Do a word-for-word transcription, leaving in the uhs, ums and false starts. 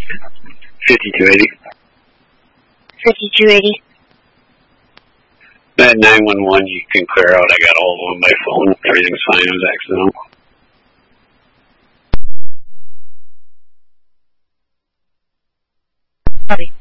fifty-two eighty. fifty-two eighty. That nine one one you can clear out. I got all of them on my phone. Everything's fine. It was accidental. Copy.